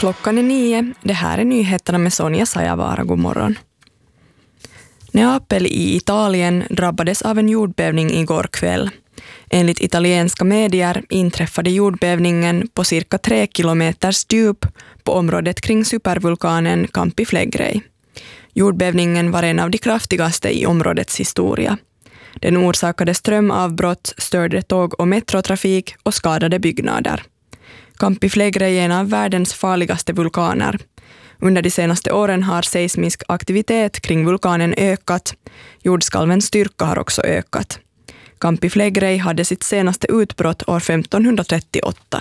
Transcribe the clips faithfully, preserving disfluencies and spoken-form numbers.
Klockan är nio. Det här är nyheterna med Sonja Sajavara. God morgon. Neapel i Italien drabbades av en jordbävning igår kväll. Enligt italienska medier inträffade jordbävningen på cirka tre kilometers djup på området kring supervulkanen Campi Flegrei. Jordbävningen var en av de kraftigaste i områdets historia. Den orsakade strömavbrott, störde tåg- och metrotrafik och skadade byggnader. Campi Flegrei är en av världens farligaste vulkaner. Under de senaste åren har seismisk aktivitet kring vulkanen ökat. Jordskalvens styrka har också ökat. Campi Flegrei hade sitt senaste utbrott år femtonhundratrettioåtta.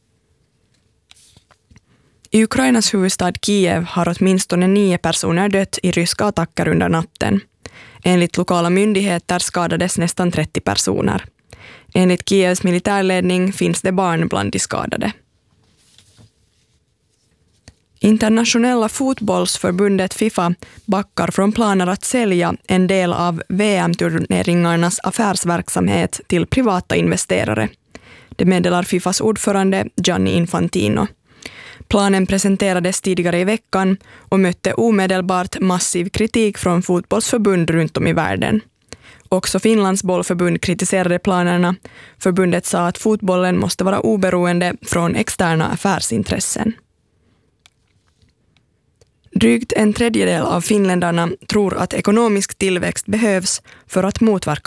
I Ukrainas huvudstad Kiev har åtminstone nio personer dött i ryska attacker under natten. Enligt lokala myndigheter skadades nästan trettio personer. Enligt Kievs militärledning finns det barn bland de skadade. Internationella fotbollsförbundet FIFA backar från planer att sälja en del av V M-turneringarnas affärsverksamhet till privata investerare. Det meddelar FIFAs ordförande Gianni Infantino. Planen presenterades tidigare i veckan och mötte omedelbart massiv kritik från fotbollsförbund runt om i världen. Också Finlands bollförbund kritiserade planerna. Förbundet sa att fotbollen måste vara oberoende från externa affärsintressen. Drygt en tredjedel av finländarna tror att ekonomisk tillväxt behövs för att motverka